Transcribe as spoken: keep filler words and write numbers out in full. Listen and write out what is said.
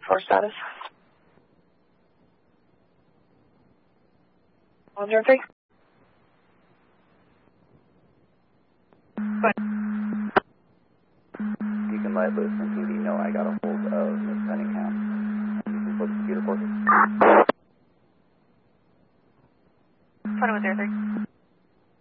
For status. one zero three. You can let loose from T V. No, I got a hold of Miss Cunningham. You can put the computer for twenty-one zero three.